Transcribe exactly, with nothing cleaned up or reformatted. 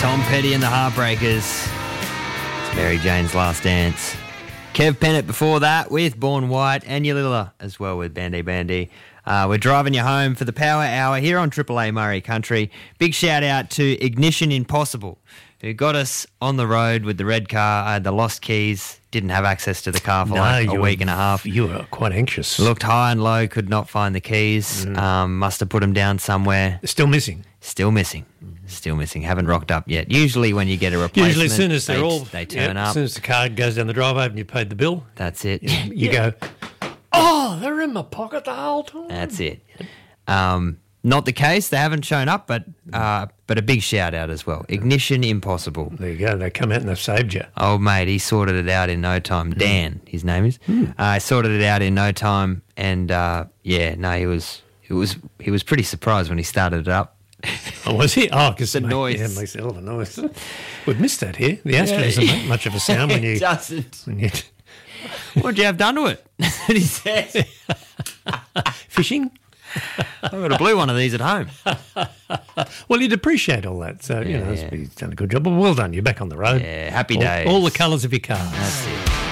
Tom Petty and the Heartbreakers. It's Mary Jane's Last Dance. Kev Pennant before that with Born White, and Yalila as well with Bandy Bandy. Uh, we're driving you home for the Power Hour here on Triple A Murray Country. Big shout out to Ignition Impossible, who got us on the road with the red car. I had the lost keys, didn't have access to the car for no, like a were, week and a half. You were quite anxious. Looked high and low, could not find the keys. Mm. Um, must have put them down somewhere. Still missing. Still missing. Still missing. Haven't rocked up yet. Usually when you get a replacement, Usually as soon as they're they, all, they turn yeah, up. As soon as the car goes down the driveway and you paid the bill. That's it. You, you yeah. go, oh, they're in my pocket the whole time. That's it. Um, not the case. They haven't shown up, but uh, but a big shout out as well. Ignition Impossible. There you go. They come out and they've saved you. Oh, mate, he sorted it out in no time. Dan, mm. his name is. Mm. Uh, sorted it out in no time, and uh, yeah, no, he was, he was, he was pretty surprised when he started it up. Oh, was he? Oh, because the noise. Yeah, it makes a hell of a noise. We've missed that here. The Astra yeah. doesn't make much of a sound when you. It doesn't. When you What'd you have done to it? That's what he said. Fishing? I've got a blue one of these at home. Well, you'd appreciate all that. So, you yeah, know, yeah. he's done a good job. But well done. You're back on the road. Yeah, happy all, days. All the colours of your car. That's it.